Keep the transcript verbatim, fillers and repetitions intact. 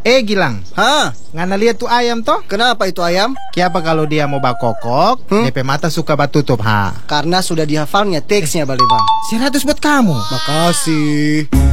Eh Gilang, Hah? ngana lihat tuh ayam toh? Kenapa itu ayam? Kiapa kalau dia mau bakokok, Hmm? D P mata suka batutup ha. Karena sudah dihafalnya teksnya Bali Bang. Seratus buat kamu. Makasih.